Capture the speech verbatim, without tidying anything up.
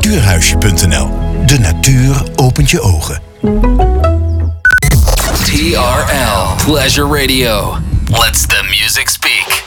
natuurhuisje punt n l. De natuur opent je ogen. T R L Pleasure Radio. Let's the music speak.